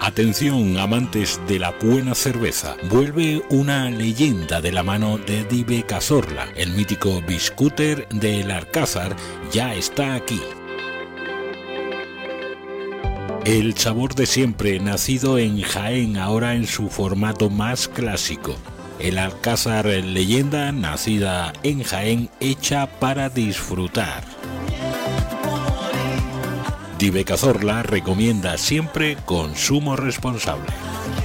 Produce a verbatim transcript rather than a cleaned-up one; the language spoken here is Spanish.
Atención, amantes de la buena cerveza, vuelve una leyenda de la mano de Dive Cazorla. El mítico biscúter del Alcázar ya está aquí. El sabor de siempre, nacido en Jaén, ahora en su formato más clásico. El Alcázar leyenda, nacida en Jaén, hecha para disfrutar. Dive Cazorla recomienda siempre consumo responsable.